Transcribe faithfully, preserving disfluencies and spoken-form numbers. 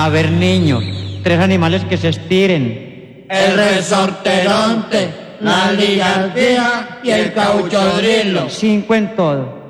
A ver, niños, tres animales que se estiren. El resorteronte, la ligarquía y el cauchodrilo. Cinco en todo.